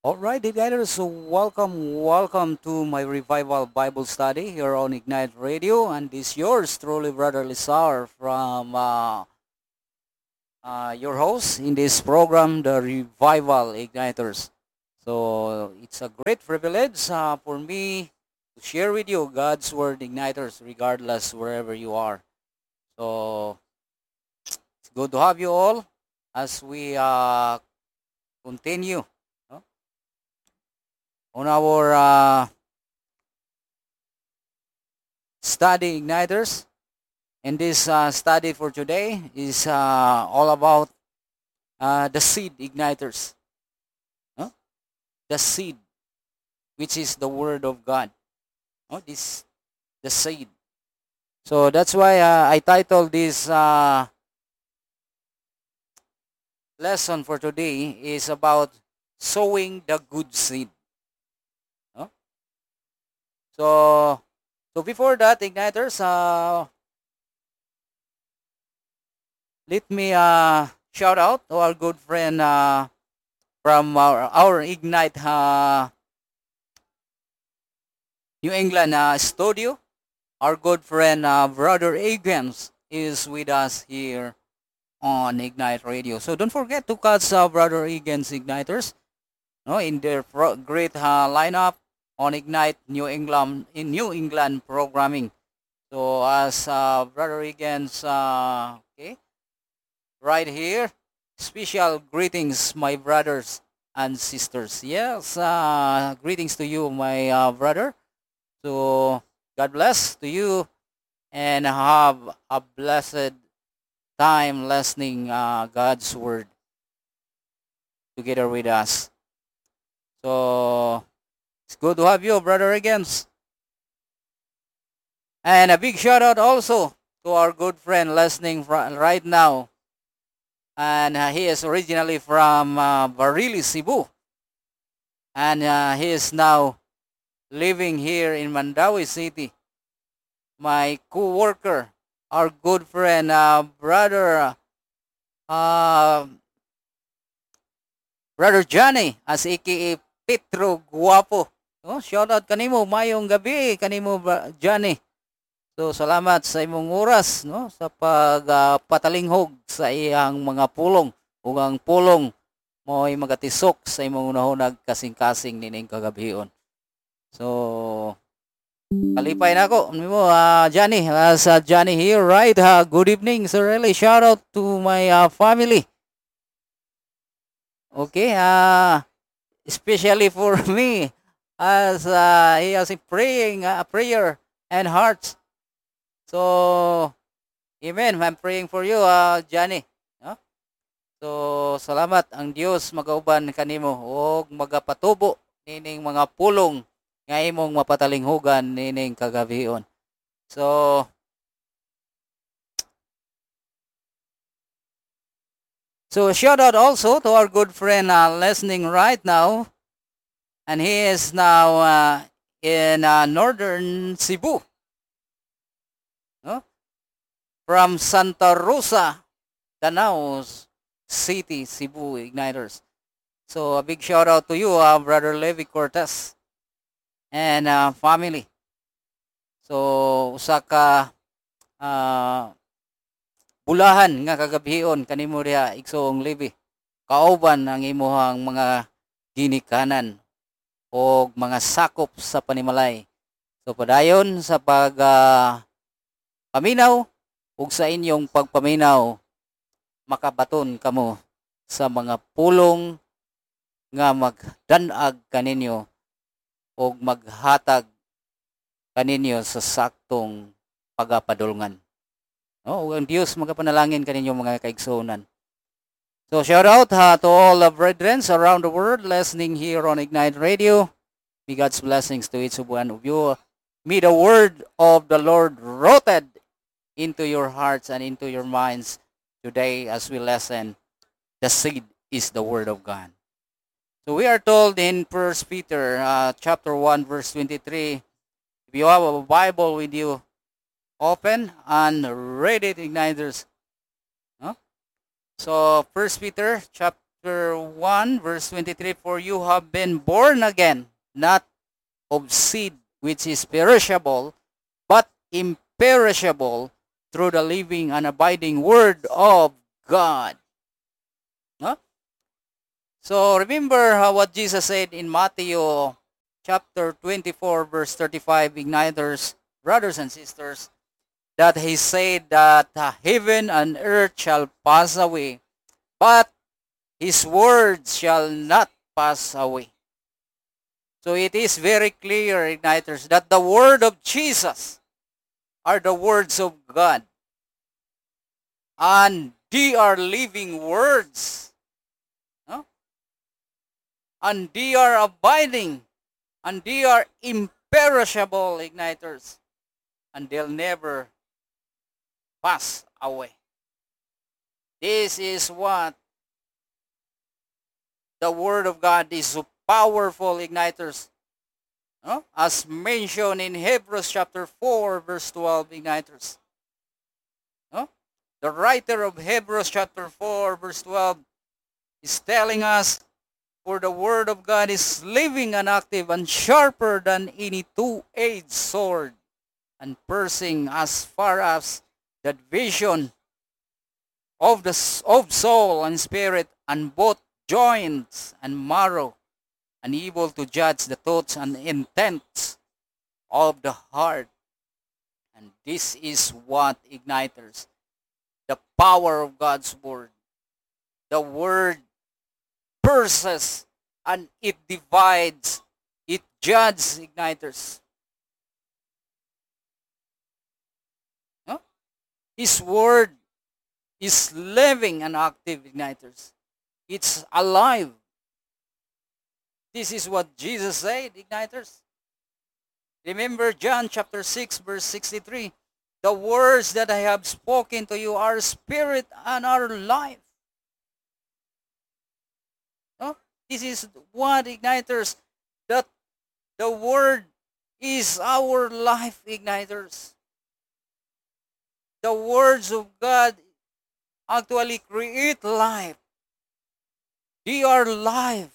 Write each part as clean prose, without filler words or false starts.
All right, Igniters, so welcome to my Revival Bible Study here on Ignite Radio. And this yours truly, Brother Lizar from your host in this program, the Revival Igniters. So it's a great privilege for me to share with you God's Word Igniters, regardless wherever you are. So it's good to have you all as we continue no, on our study Igniters. And this study for today is all about the seed igniters, no? The seed, which is the word of God. No? This the seed. So that's why I titled this lesson for today is about sowing the good seed. No? So before that, igniters, let me shout out to our good friend from our Ignite New England studio. Our good friend Brother Agans is with us here on Ignite Radio. So don't forget to catch Brother Agans Igniters in their great lineup on Ignite New England in New England programming. So as Brother Agans, okay, right here, special greetings, my brothers and sisters. Yes, greetings to you, my brother. So God bless to you and have a blessed time listening God's word together with us. So it's good to have you, brother, again. And a big shout out also to our good friend listening right now. And he is originally from Barili, Cebu. And he is now living here in Mandawi City. My co-worker, our good friend, uh, brother Johnny, as aka Petro Guapo. Oh, shout out kanimo, mayong gabi kanimo Johnny. So salamat sa imong oras no sa pagpatalinghog sa iyang mga pulong ug ang pulong mo'y magatisok sa imong unahunag kasing-kasing nining kagabhion. So kalipay na ako nimo Johnny, as Johnny here, right? Good evening, sir. Really shout out to my family. Okay, especially for me as he has a praying prayer and hearts. So amen. I'm praying for you, Johnny. No? So salamat ang Dios magauban kanimo og magapatubo nining mga pulong nga imong mapatalinghugan nining kagabhion. So shout out also to our good friend listening right now, and he is now in northern Cebu, no? From Santa Rosa, Danao City, Cebu Igniters. So a big shout out to you, brother Levi Cortez and family. So usa ka bulahan nga kagabhion kanimo diha igsoong Levi. Kauban ang imuhang mga ginikanan o mga sakop sa panimalay. So padayon sa paminaw ug sa inyong pagpaminaw makabaton kamo sa mga pulong nga magdanag kaninyo o maghatag kaninyo sa saktong pagapadulngan. No, ug ang Dios magapanalangin kaninyo mga kaigsuonan. So shout out to all the brethren around the world listening here on Ignite Radio. May God's blessings to each one of you. May the word of the Lord rooted into your hearts and into your minds today as we listen. The seed is the word of God. So we are told in 1 Peter chapter 1 verse 23, if you have a Bible with you, open and read it, Igniters. No? So 1 Peter chapter 1, verse 23, for you have been born again, not of seed which is perishable, but imperishable, through the living and abiding word of God. Huh? So remember what Jesus said in Matthew chapter 24, verse 35, Igniters, brothers and sisters, that he said that heaven and earth shall pass away, but his words shall not pass away. So it is very clear, Igniters, that the word of Jesus are the words of God. And they are living words. No? And they are abiding. And they are imperishable, Igniters. And they'll never pass away. This is what the word of God is, so powerful, Igniters. No? As mentioned in Hebrews chapter 4, verse 12, Igniters. No? The writer of Hebrews chapter 4, verse 12 is telling us, for the word of God is living and active and sharper than any two-edged sword, and piercing as far as the division of soul and spirit, and both joints and marrow, and able to judge the thoughts and intents of the heart. And this is what, Igniters, the power of God's word. The word pierces and it divides, it judges, Igniters. No? His word is living and active, Igniters. It's alive. This is what Jesus said, Igniters. Remember John chapter 6, verse 63. The words that I have spoken to you are spirit and are life. No? This is what, Igniters, that the word is our life, Igniters. The words of God actually create life. They are life.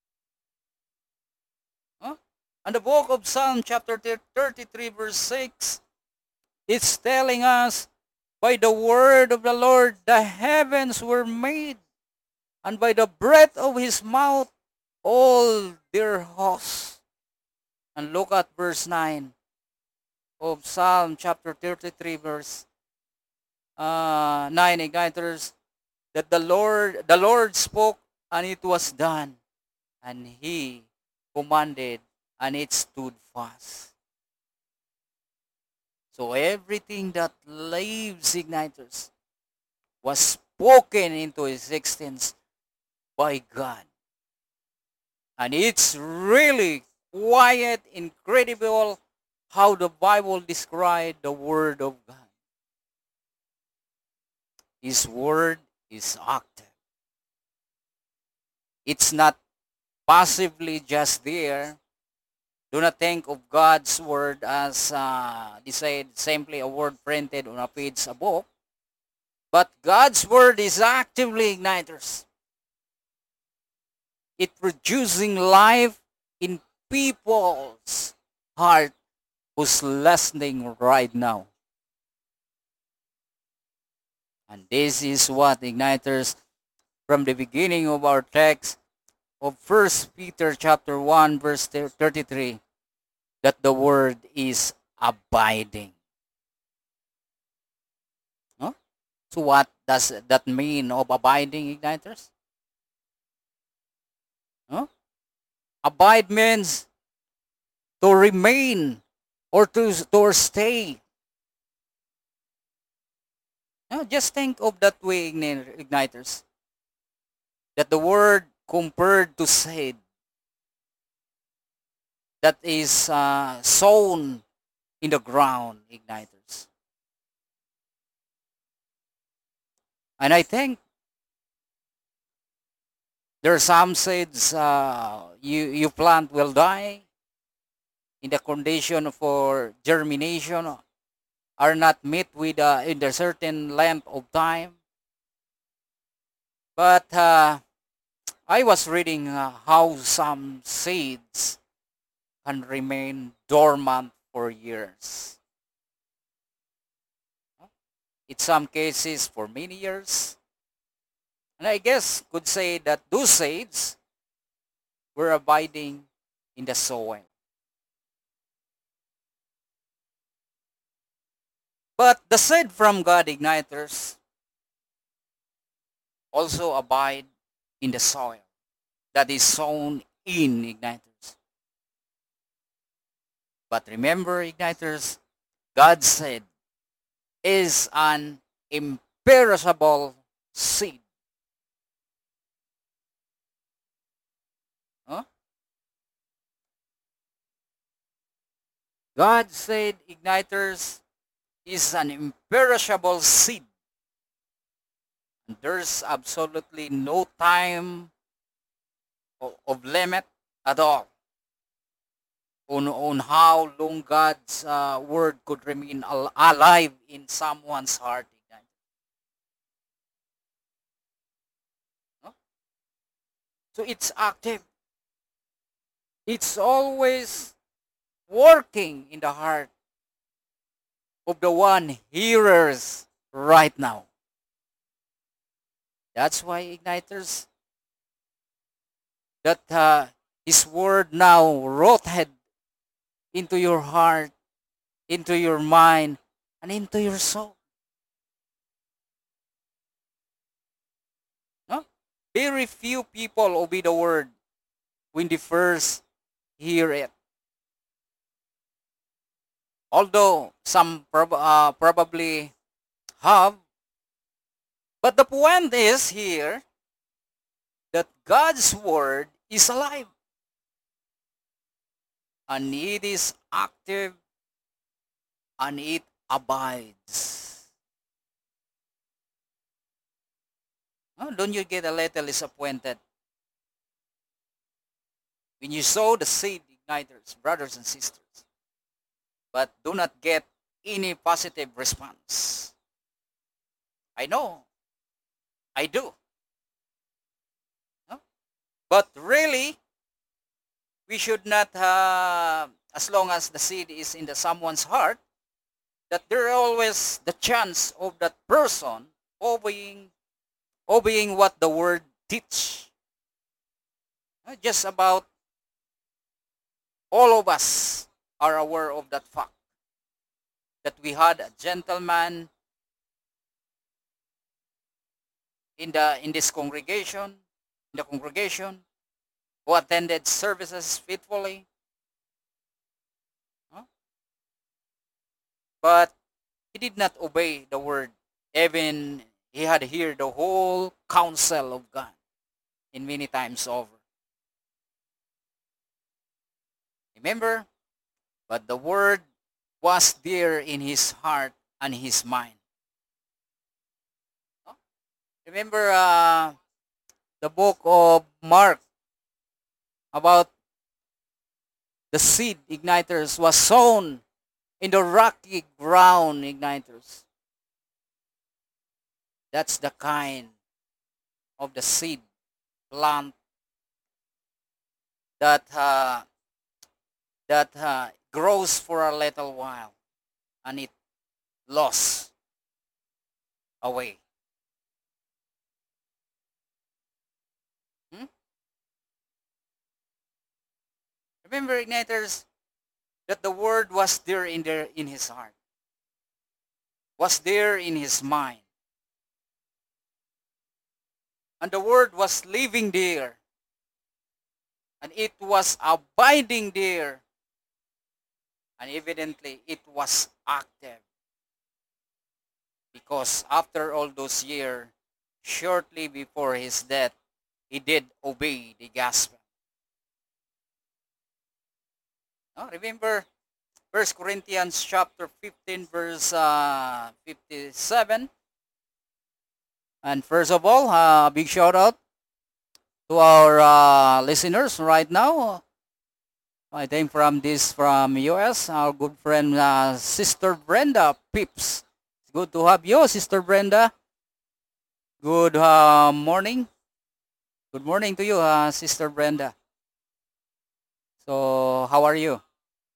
Huh? And the book of Psalm chapter 33 verse 6, it's telling us, by the word of the Lord the heavens were made, and by the breath of his mouth all their hosts. And look at verse 9 of Psalm chapter 33 verse 9, Igniters, that the Lord spoke and it was done, and he commanded and it stood fast. So everything that lives, Igniters, was spoken into existence by God. And it's really quite incredible how the Bible described the Word of God. His Word is active. It's not passively just there. Do not think of God's Word as, they said, simply a word printed on a page, a book. But God's Word is actively, Igniters. It producing life in people's heart who's listening right now. And this is what, Igniters, from the beginning of our text of 1 Peter chapter 1 verse 33, that the word is abiding. Huh? So what does that mean of abiding, Igniters? Huh? Abide means to remain or to stay. Just think of that way, Igniters. That the word compared to seed that is sown in the ground, Igniters. And I think there are some seeds you plant will die in the condition for germination, are not met with in a certain length of time. But I was reading how some seeds can remain dormant for years. In some cases, for many years. And I guess could say that those seeds were abiding in the soil. But the seed from God igniters also abide in the soil that is sown in igniters. But remember, igniters, God said is an imperishable seed. Huh? God said igniters is an imperishable seed. There's absolutely no time of limit at all on how long God's word could remain alive in someone's heart. No? So it's active. It's always working in the heart of the one hearers right now. That's why igniters that His word now rooted into your heart, into your mind, and into your soul. No? Very few people obey the word when they first hear it. Although some probably have, but the point is here that God's word is alive and it is active and it abides. Oh, don't you get a little disappointed when you sow the seed igniters, brothers and sisters, but do not get any positive response? I know, I do. No? But really, we should not, as long as the seed is in the someone's heart, that there are always the chance of that person obeying what the word teach. Just about all of us are aware of that fact that we had a gentleman in this congregation, in the congregation, who attended services faithfully, huh? But he did not obey the word. Even he had heard the whole counsel of God in many times over. Remember? But the word was there in his heart and his mind. Huh? Remember the book of Mark about the seed igniters was sown in the rocky ground igniters. That's the kind of the seed plant that grows for a little while and it lost away. Hmm? Remember, igniters, that the word was there in his heart, was there in his mind, and the word was living there, and it was abiding there, and evidently it was active. Because after all those years, shortly before his death, he did obey the gospel. Remember 1 Corinthians chapter 15 verse 57. And first of all, big shout out to our listeners right now. I think from US, our good friend Sister Brenda Pips. It's good to have you, Sister Brenda. Good morning. Good morning to you, Sister Brenda. So, how are you?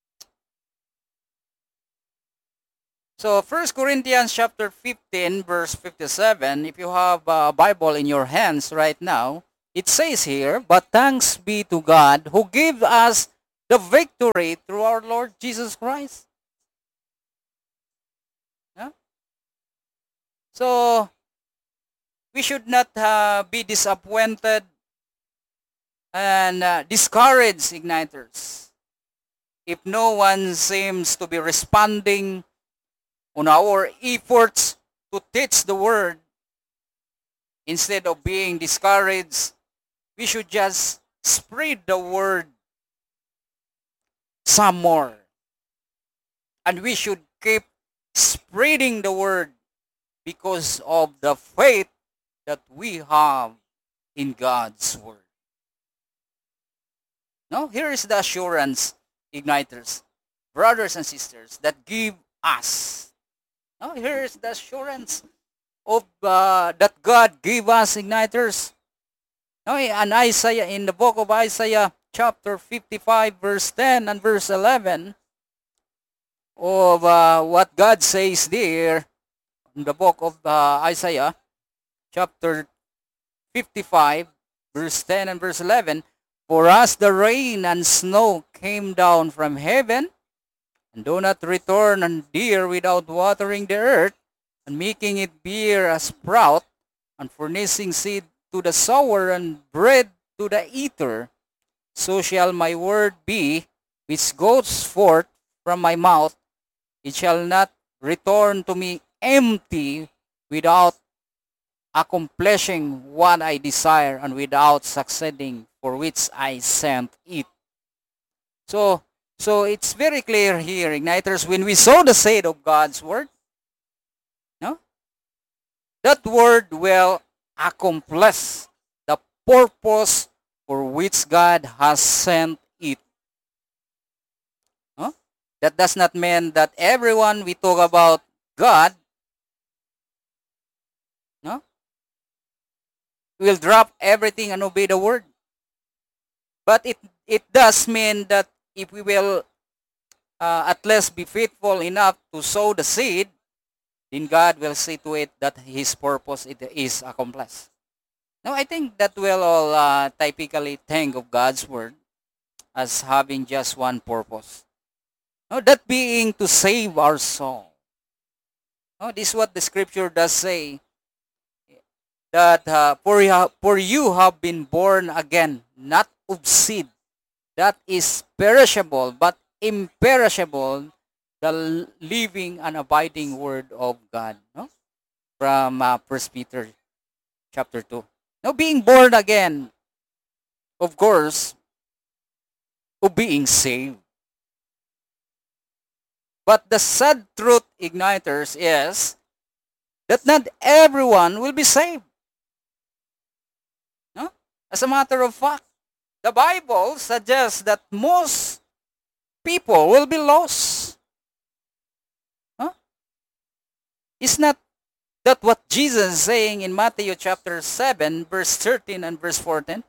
So, First Corinthians chapter 15, verse 57, if you have a Bible in your hands right now, it says here, "But thanks be to God who gave us the victory through our Lord Jesus Christ." Yeah? So, we should not be disappointed and discouraged, igniters. If no one seems to be responding on our efforts to teach the word, instead of being discouraged, we should just spread the word some more. And we should keep spreading the word because of the faith that we have in God's word. Now, here is the assurance, igniters, brothers and sisters, that give us. Now, here is the assurance of that God gave us, igniters. Now, in the book of Isaiah, chapter 55, verse 10 and verse 11, of what God says there in the book of Isaiah, chapter 55, verse 10 and verse 11, "For as the rain and snow came down from heaven, and do not return and dear without watering the earth, and making it bear a sprout, and furnishing seed to the sower and bread to the eater, so shall my word be which goes forth from my mouth. It shall not return to me empty, without accomplishing what I desire, and without succeeding for which I sent it." So, so it's very clear here, igniters, when we sow the seed of God's word, no, that word will accomplish the purpose for which God has sent it. No? That does not mean that everyone we talk about God, no, will drop everything and obey the word. But it does mean that if we will at least be faithful enough to sow the seed, then God will see to it that His purpose is accomplished. Now, I think that we'll all typically think of God's word as having just one purpose. No, that being to save our soul. No, this is what the scripture does say, that for you have been born again, not of seed that is perishable, but imperishable, the living and abiding word of God. No? From 1 Peter chapter 2. Now, being born again, of course, of being saved. But the sad truth, igniters, is that not everyone will be saved. No? As a matter of fact, the Bible suggests that most people will be lost. Huh? Is not that what Jesus is saying in Matthew chapter 7, verse 13 and verse 14?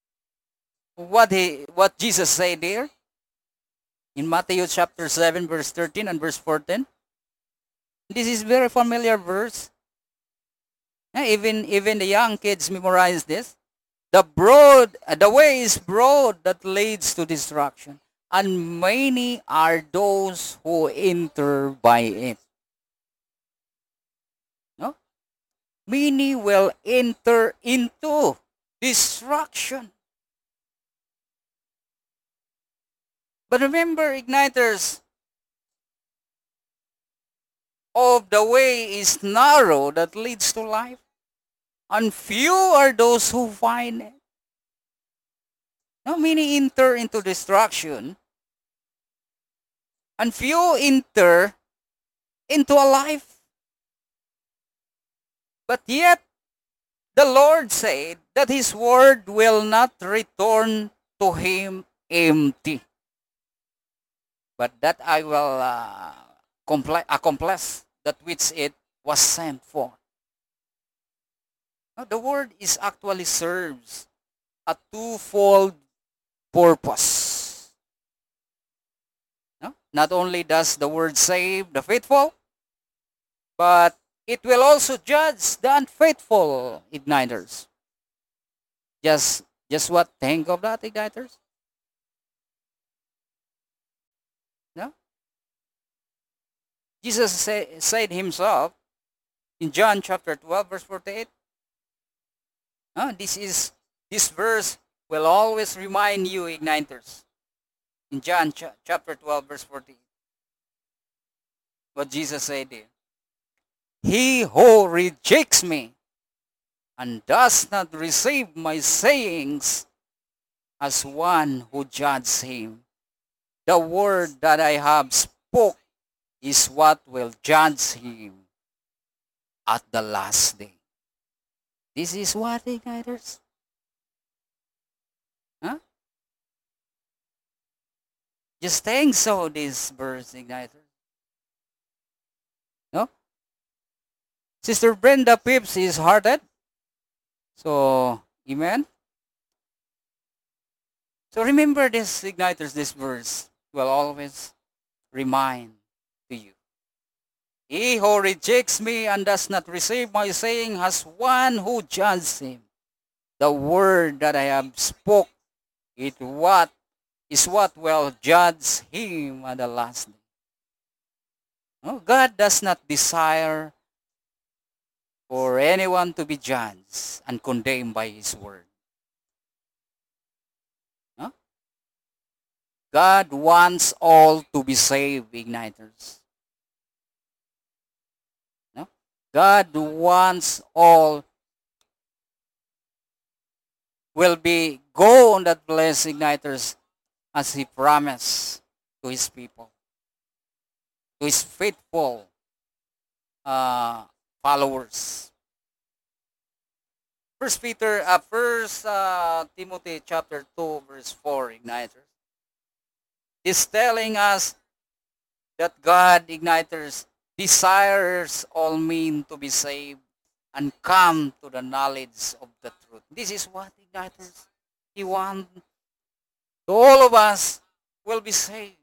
What Jesus said there? In Matthew chapter 7, verse 13 and verse 14? This is very familiar verse. Even the young kids memorize this. The way is broad that leads to destruction, and many are those who enter by it. No? Many will enter into destruction. But remember, igniters, of the way is narrow that leads to life, and few are those who find it. Now, many enter into destruction, and few enter into a life. But yet, the Lord said that His word will not return to Him empty, but that I will accomplish that which it was sent for. Now, the word is actually serves a twofold purpose. No? Not only does the word save the faithful, but it will also judge the unfaithful igniters. Just what think of that, igniters? No? Jesus said himself in John chapter 12, verse 48. This verse will always remind you, igniters. In John chapter 12, verse 48. What Jesus said there. He who rejects me and does not receive my sayings as one who judges him. The word that I have spoke is what will judge him at the last day. This is what, igniters? Huh? Just think so, this verse, igniters. No? Sister Brenda Pips is hearted. So, amen. So remember this, igniters, this verse will always remind to you. He who rejects me and does not receive my saying has one who judges him. The word that I have spoke is what will judge him at the last day. No, God does not desire for anyone to be judged and condemned by his word. No? God wants all to be saved, igniters. No? God wants all will be go on that place, igniters, as he promised to his people, to his faithful followers. First Timothy chapter 2, verse 4, igniters, is telling us that God, igniters, desires all men to be saved and come to the knowledge of the truth. This is what, igniters, He wants. All of us will be saved.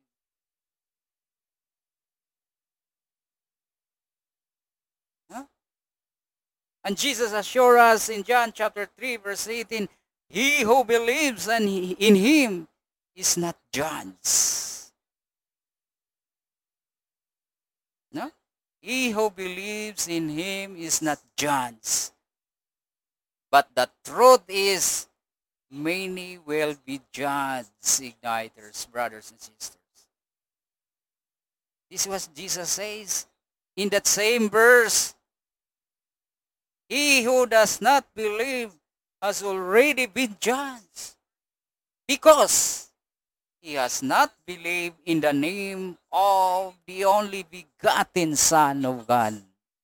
Huh? And Jesus assures us in John chapter 3, verse 18, he who believes in him is not judged. No? He who believes in him is not judged. But the truth is, many will be judged, igniters, brothers and sisters. This is what Jesus says in that same verse. He who does not believe has already been judged because he has not believed in the name of the only begotten Son of God.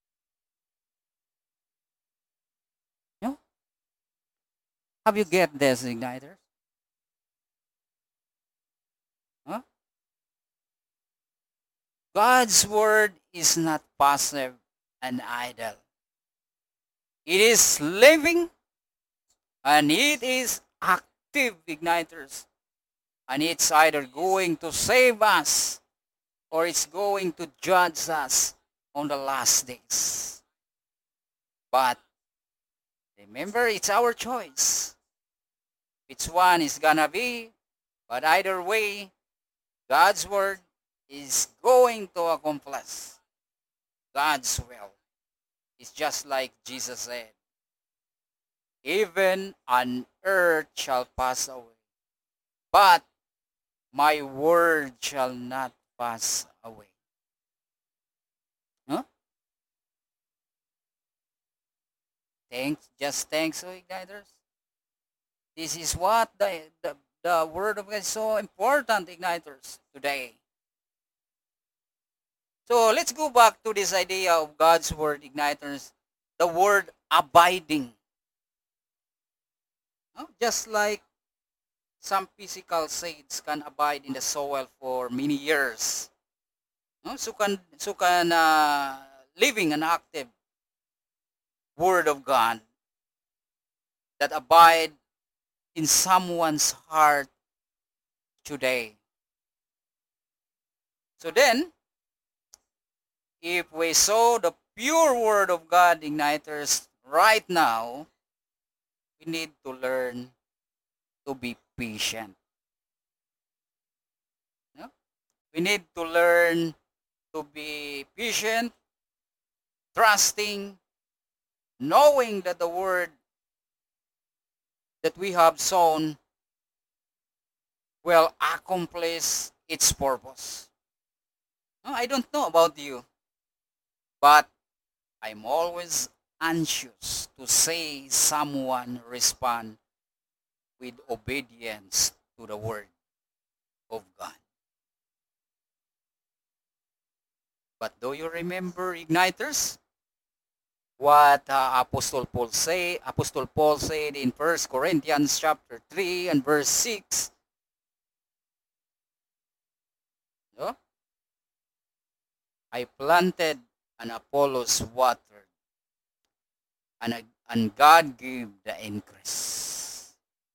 No? Have you get this, igniters? Huh? God's word is not passive and idle. It is living and it is active, igniters. And it's either going to save us or it's going to judge us on the last days. But remember, it's our choice. Which one is gonna be? But either way, God's word is going to accomplish God's will. It's just like Jesus said, heaven and earth shall pass away, but my word shall not pass away. Huh? Thanks, so igniters. This is what the word of God is so important, igniters, today. So let's go back to this idea of God's word, igniters. The word abiding. Just like some physical seeds can abide in the soil for many years. So can living an active word of God that abide in someone's heart today. So then, if we saw the pure Word of God, Igniters, right now, we need to learn to be patient. No? We need to learn to be patient, trusting, knowing that the Word that we have sown will accomplish its purpose. No, I don't know about you, but I'm always anxious to see someone respond with obedience to the Word of God. But do you remember, Igniters, what Apostle Paul said in 1 Corinthians chapter 3 and verse 6? No? I planted and Apollos watered, and God gave the increase.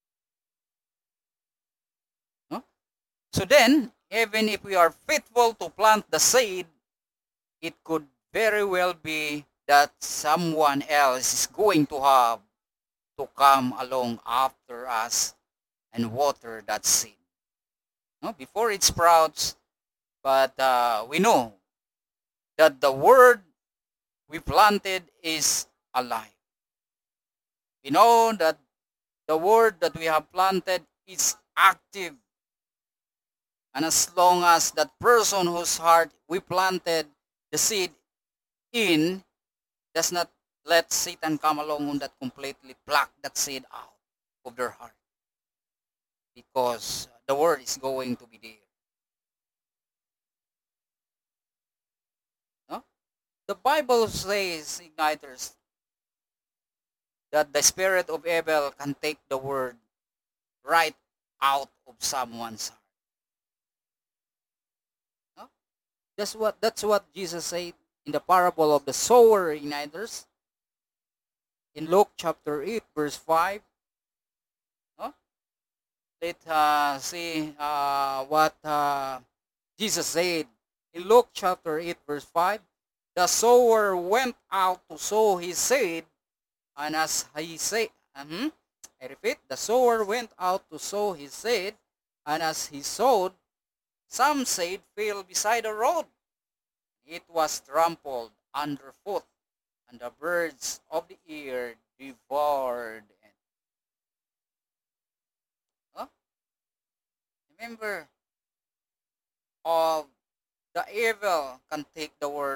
No? So then, even if we are faithful to plant the seed, it could very well be that someone else is going to have to come along after us and water that seed. No? Before it sprouts, but we know that the word we planted is alive. We know that the word that we have planted is active. And as long as that person whose heart we planted the seed in does not let Satan come along and that completely pluck that seed out of their heart. Because the word is going to be there. No? The Bible says, Igniters, that the spirit of evil can take the word right out of someone's heart. No? That's what Jesus said in the parable of the sower, Igniters, in Luke chapter 8 verse 5. No? Let's see what Jesus said in Luke chapter 8 verse 5. The sower went out to sow his seed, and as he said, I repeat, the sower went out to sow his seed, and as he sowed, some seed fell beside the road. It was trampled underfoot, and the birds of the air devoured it. Huh? Remember, of the evil can take the word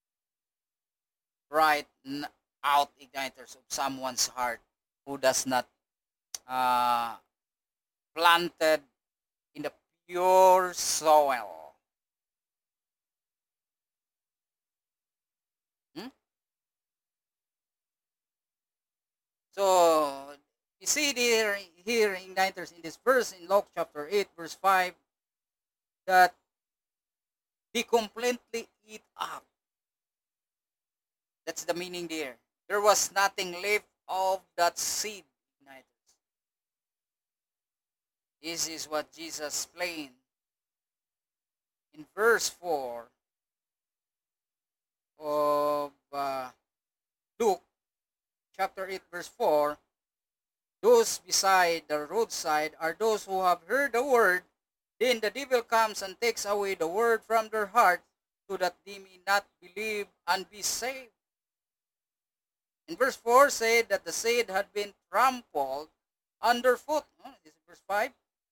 right out, Igniters, of someone's heart who does not planted in the pure soil. Hmm? So you see here, Igniters, in this verse in Luke chapter 8 verse 5, that they completely eat up. That's the meaning there. There was nothing left of that seed, Igniters. This is what Jesus explained in verse 4 of Luke chapter 8 verse 4. Those beside the roadside are those who have heard the word, then the devil comes and takes away the word from their heart, so that they may not believe and be saved. In verse 4 said that the seed had been trampled underfoot. This is verse 5.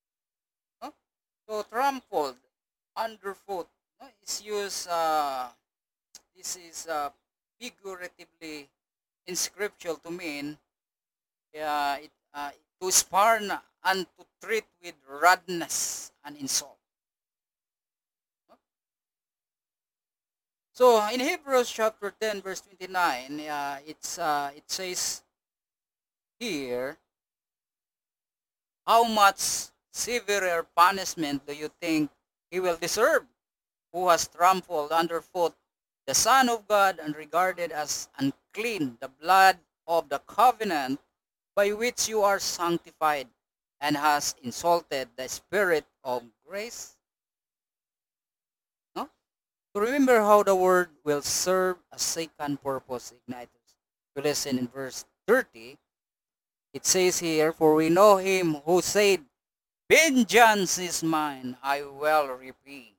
So trampled underfoot. It's used, this is figuratively in scripture to mean to spurn and to treat with rudeness and insult. So in Hebrews chapter 10 verse 29, it says here, how much severer punishment do you think he will deserve, who has trampled underfoot the Son of God and regarded as unclean the blood of the covenant by which you are sanctified, and has insulted the Spirit of grace? No? To remember how the word will serve a second purpose, igniters. To listen in verse 30, it says here, "For we know him who said, Vengeance is mine, I will repay."